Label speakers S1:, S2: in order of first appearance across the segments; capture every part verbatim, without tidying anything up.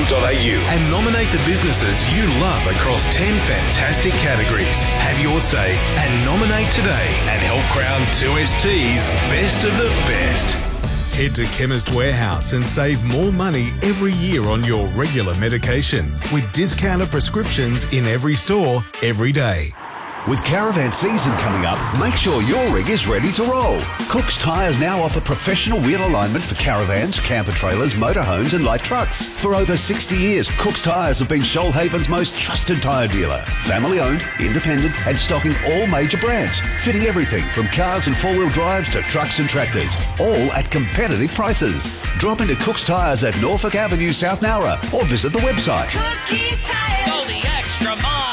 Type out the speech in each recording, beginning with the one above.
S1: dot a u and nominate the businesses you love across ten fantastic categories. Have your say and nominate today and help crown two S T's Best of the Best. Head to Chemist Warehouse and save more money every year on your regular medication with discounted prescriptions in every store, every day.
S2: With caravan season coming up, make sure your rig is ready to roll. Cook's Tyres now offer professional wheel alignment for caravans, camper trailers, motorhomes and light trucks. For over sixty years, Cook's Tyres have been Shoalhaven's most trusted tyre dealer. Family owned, independent and stocking all major brands. Fitting everything from cars and four-wheel drives to trucks and tractors. All at competitive prices. Drop into Cook's Tyres at Norfolk Avenue, South Nowra or visit the website.
S3: Cookies Tyres.
S4: Go the extra mile.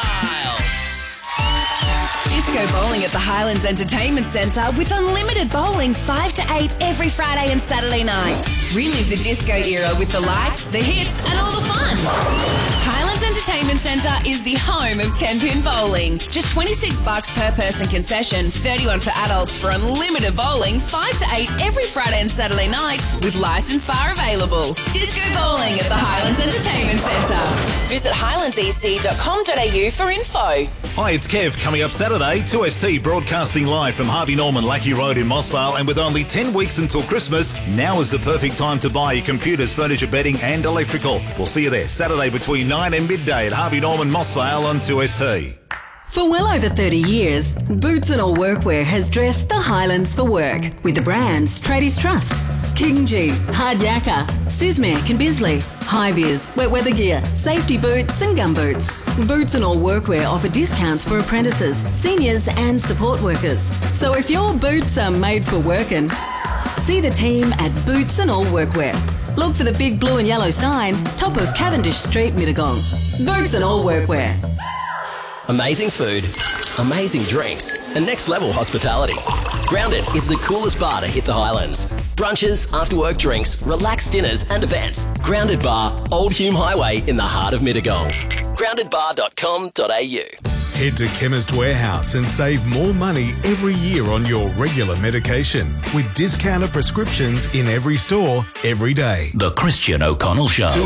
S3: Disco bowling at the Highlands Entertainment Centre with unlimited bowling five to eight every Friday and Saturday night. Relive the disco era with the lights, the hits and all the fun. Highlands Entertainment Centre is the home of ten-pin bowling. Just twenty-six bucks per person concession, thirty-one for adults for unlimited bowling five to eight every Friday and Saturday night with licensed bar available. Disco bowling at the Highlands Entertainment Centre. Visit highlands e c dot com dot a u for info.
S5: Hi, it's Kev. Coming up Saturday, two S T broadcasting live from Harvey Norman Lackey Road in Mossvale, and with only ten weeks until Christmas, now is the perfect time to buy your computers, furniture, bedding and electrical. We'll see you there Saturday between nine and midday at Harvey Norman Mossvale on two S T.
S6: For well over thirty years, Boots and All Workwear has dressed the Highlands for work with the brands Tradies Trust, King G, Hard Yakka, Sismac and Bisley, High-Vis, wet weather gear, safety boots and gumboots. Boots and All Workwear offer discounts for apprentices, seniors and support workers. So if your boots are made for working, see the team at Boots and All Workwear. Look for the big blue and yellow sign, top of Cavendish Street, Mittagong. Boots and All Workwear.
S4: Amazing food, amazing drinks, and next level hospitality. Grounded is the coolest bar to hit the Highlands. Brunches, after work drinks, relaxed dinners and events. Grounded Bar, Old Hume Highway in the heart of Mittagong. grounded bar dot com dot a u.
S1: Head to Chemist Warehouse and save more money every year on your regular medication with discounted prescriptions in every store, every day.
S7: The Christian O'Connell Show.